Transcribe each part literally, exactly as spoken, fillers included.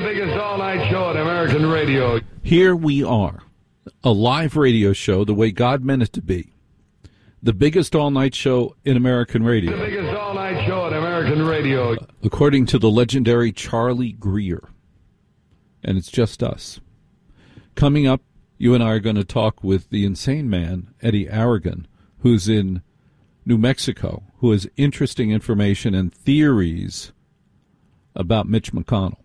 biggest all-night show on American radio. Here we are, a live radio show the way God meant it to be. The biggest all-night show in American radio. The biggest all-night show on American radio. According to the legendary Charlie Greer. And it's just us. Coming up, you and I are going to talk with the insane man, Eddie Aragon, who's in New Mexico, who has interesting information and theories about Mitch McConnell.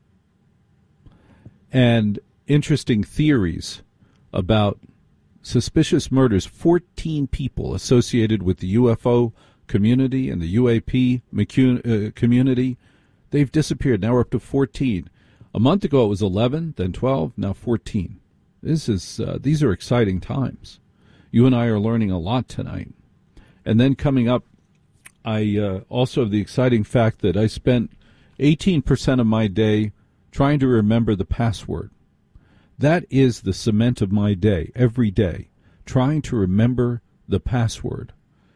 And interesting theories about suspicious murders. fourteen people associated with the U F O community and the U A P community. They've disappeared. Now we're up to fourteen. A month ago it was eleven, then twelve, now fourteen. This is uh, these are exciting times. You and I are learning a lot tonight. And then coming up, I uh, also have the exciting fact that I spent eighteen percent of my day trying to remember the password. That is the cement of my day, every day, trying to remember the password.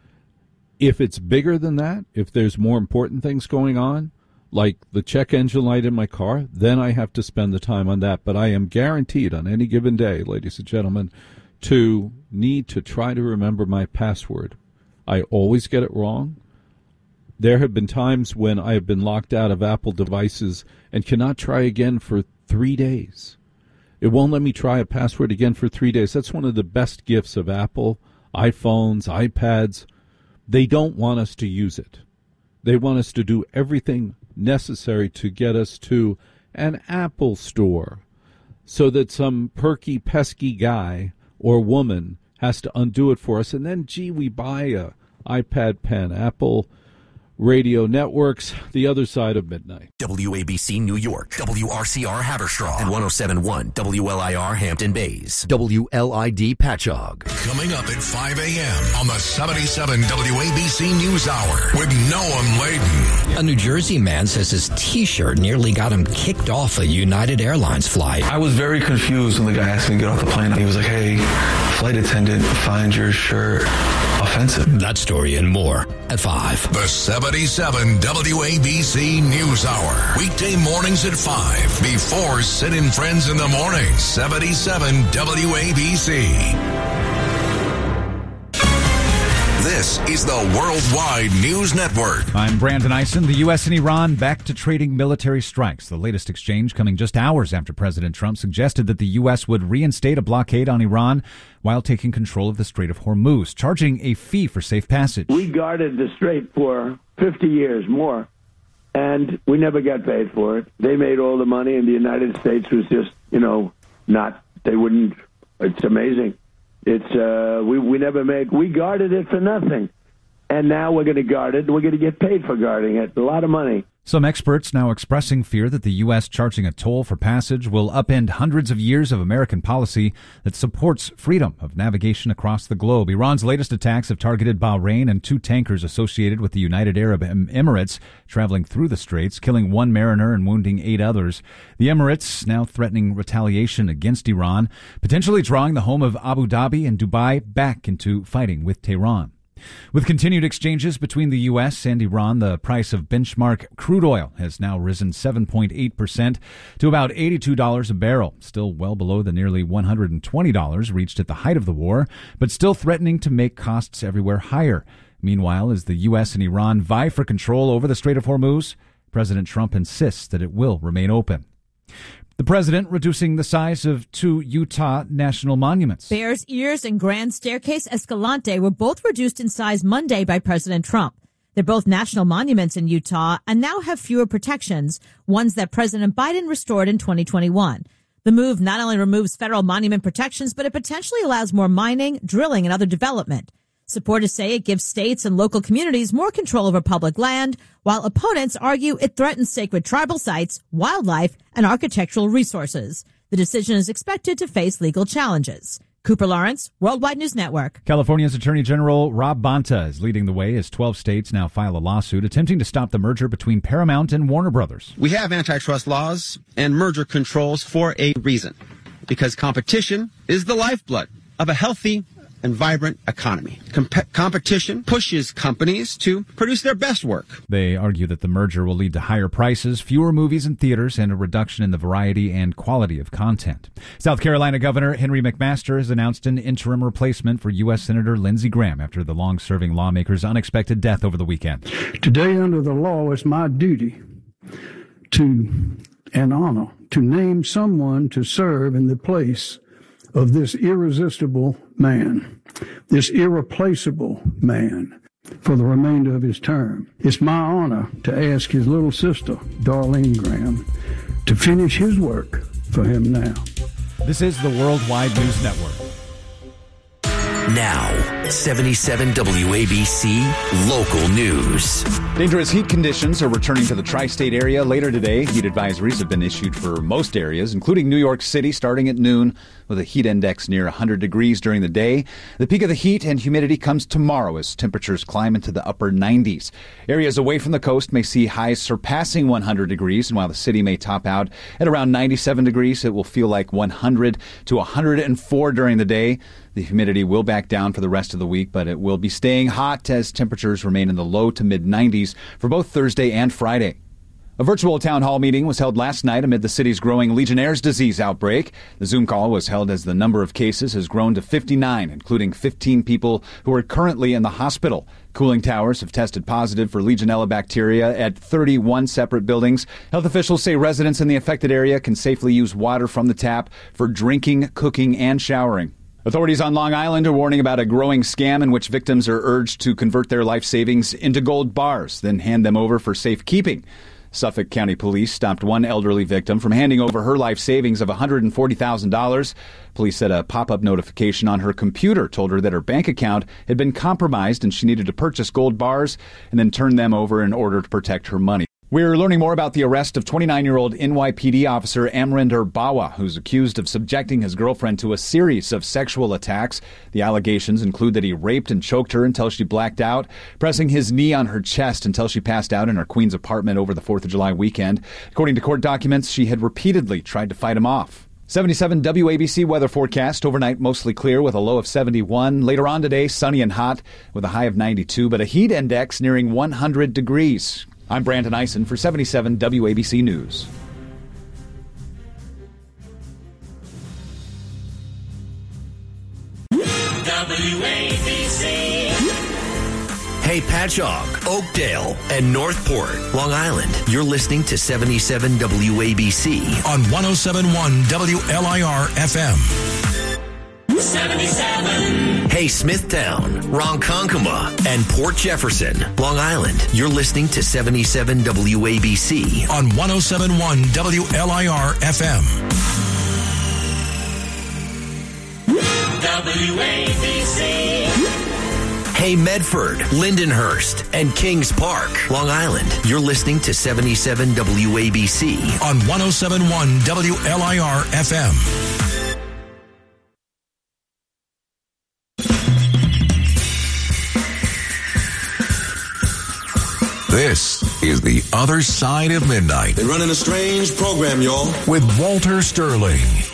If it's bigger than that, if there's more important things going on, like the check engine light in my car, then I have to spend the time on that. But I am guaranteed on any given day, ladies and gentlemen, to need to try to remember my password. I always get it wrong. There have been times when I have been locked out of Apple devices and cannot try again for three days. It won't let me try a password again for three days. That's one of the best gifts of Apple, iPhones, iPads. They don't want us to use it. They want us to do everything necessary to get us to an Apple store so that some perky, pesky guy or woman has to undo it for us. And then, gee, we buy a iPad pen, Apple Radio Networks, the other side of midnight. W A B C New York, W R C R Haverstraw, and one oh seven point one W L I R Hampton Bays, W L I D Patchogue. Coming up at five a.m. on the seventy-seven W A B C News Hour with Noam Laden. A New Jersey man says his T-shirt nearly got him kicked off a United Airlines flight. I was very confused when the guy asked me to get off the plane. He was like, hey, flight attendant, find your shirt offensive. That story and more at five. The seventy-seven W A B C News Hour. Weekday mornings at five. Before Sid and Friends in the Morning. seventy-seven W A B C. This is the Worldwide News Network. I'm Brandon Eisen. The U S and Iran back to trading military strikes. The latest exchange coming just hours after President Trump suggested that the U S would reinstate a blockade on Iran while taking control of the Strait of Hormuz, charging a fee for safe passage. We guarded the strait for fifty years more, and we never got paid for it. They made all the money, and the United States was just, you know, not, they wouldn't, it's amazing. It's uh, we we never made. We guarded it for nothing, and now we're going to guard it. We're going to get paid for guarding it. A lot of money. Some experts now expressing fear that the U S charging a toll for passage will upend hundreds of years of American policy that supports freedom of navigation across the globe. Iran's latest attacks have targeted Bahrain and two tankers associated with the United Arab Emirates traveling through the straits, killing one mariner and wounding eight others. The Emirates now threatening retaliation against Iran, potentially drawing the home of Abu Dhabi and Dubai back into fighting with Tehran. With continued exchanges between the U S and Iran, the price of benchmark crude oil has now risen seven point eight percent to about eighty-two dollars a barrel, still well below the nearly one hundred twenty dollars reached at the height of the war, but still threatening to make costs everywhere higher. Meanwhile, as the U S and Iran vie for control over the Strait of Hormuz, President Trump insists that it will remain open. The president reducing the size of two Utah national monuments. Bears Ears and Grand Staircase Escalante were both reduced in size Monday by President Trump. They're both national monuments in Utah and now have fewer protections, ones that President Biden restored in twenty twenty-one. The move not only removes federal monument protections, but it potentially allows more mining, drilling, and other development. Supporters say it gives states and local communities more control over public land, while opponents argue it threatens sacred tribal sites, wildlife, and architectural resources. The decision is expected to face legal challenges. Cooper Lawrence, Worldwide News Network. California's Attorney General Rob Bonta is leading the way as twelve states now file a lawsuit attempting to stop the merger between Paramount and Warner Brothers. We have antitrust laws and merger controls for a reason, because competition is the lifeblood of a healthy and vibrant economy. Com- competition pushes companies to produce their best work. They argue that the merger will lead to higher prices, fewer movies in theaters, and a reduction in the variety and quality of content. South Carolina Governor Henry McMaster has announced an interim replacement for U S Senator Lindsey Graham after the long-serving lawmaker's unexpected death over the weekend. Today, under the law, it's my duty to, and honor, to name someone to serve in the place of this irresistible man, this irreplaceable man, for the remainder of his term. It's my honor to ask his little sister, Darlene Graham, to finish his work for him now. This is the Worldwide News Network. Now, seventy-seven W A B C Local News. Dangerous heat conditions are returning to the tri-state area later today. Heat advisories have been issued for most areas, including New York City, starting at noon, with a heat index near one hundred degrees during the day. The peak of the heat and humidity comes tomorrow as temperatures climb into the upper nineties. Areas away from the coast may see highs surpassing one hundred degrees, and while the city may top out at around ninety-seven degrees, it will feel like one hundred to one hundred four during the day. The humidity will back down for the rest of the week, but it will be staying hot as temperatures remain in the low to mid nineties for both Thursday and Friday. A virtual town hall meeting was held last night amid the city's growing Legionnaire's disease outbreak. The Zoom call was held as the number of cases has grown to fifty-nine, including fifteen people who are currently in the hospital. Cooling towers have tested positive for Legionella bacteria at thirty-one separate buildings. Health officials say residents in the affected area can safely use water from the tap for drinking, cooking, and showering. Authorities on Long Island are warning about a growing scam in which victims are urged to convert their life savings into gold bars, then hand them over for safekeeping. Suffolk County Police stopped one elderly victim from handing over her life savings of one hundred forty thousand dollars. Police said a pop-up notification on her computer told her that her bank account had been compromised and she needed to purchase gold bars and then turn them over in order to protect her money. We're learning more about the arrest of twenty-nine-year-old N Y P D officer Amrinder Bawa, who's accused of subjecting his girlfriend to a series of sexual attacks. The allegations include that he raped and choked her until she blacked out, pressing his knee on her chest until she passed out in her Queens apartment over the fourth of July weekend. According to court documents, she had repeatedly tried to fight him off. seventy-seven W A B C weather forecast. Overnight, mostly clear with a low of seventy-one. Later on today, sunny and hot with a high of ninety-two, but a heat index nearing one hundred degrees. I'm Brandon Eisen for seventy-seven W A B C News. W A B C. Hey, Patchogue, Oakdale, and Northport, Long Island. You're listening to seventy-seven W A B C on one oh seven point one W L I R F M. seventy-seven. Hey, Smithtown, Ronkonkoma, and Port Jefferson, Long Island. You're listening to seventy-seven W A B C on one oh seven point one W L I R F M. W A B C. Hey, Medford, Lindenhurst, and Kings Park, Long Island. You're listening to seventy-seven W A B C on one oh seven point one W L I R F M. This is The Other Side of Midnight. They're running a strange program, y'all. With Walter Sterling.